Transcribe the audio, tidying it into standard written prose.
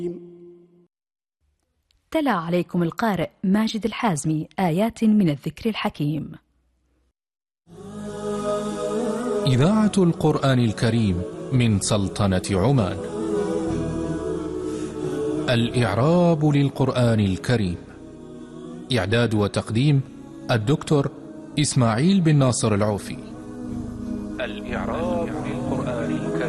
تلا عليكم القارئ ماجد الحازمي آيات من الذكر الحكيم. إذاعة القرآن الكريم من سلطنة عمان. الإعراب للقرآن الكريم. إعداد وتقديم الدكتور إسماعيل بن ناصر العوفي. الإعراب للقرآن الكريم.